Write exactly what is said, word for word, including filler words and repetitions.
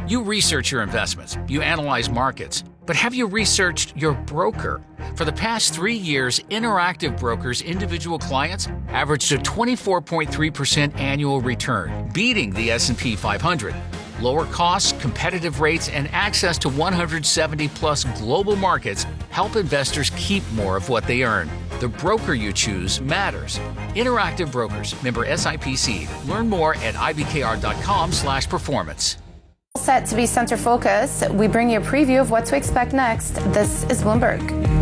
You research your investments, you analyze markets, but have you researched your broker? For the past three years, Interactive Brokers' individual clients averaged a twenty-four point three percent annual return, beating the S and P five hundred. Lower costs, competitive rates, and access to one hundred seventy plus global markets help investors keep more of what they earn. The broker you choose matters. Interactive Brokers, member S I P C. Learn more at I B K R dot com slash performance. Set to be Center Focus, we bring you a preview of what to expect next. This is Bloomberg.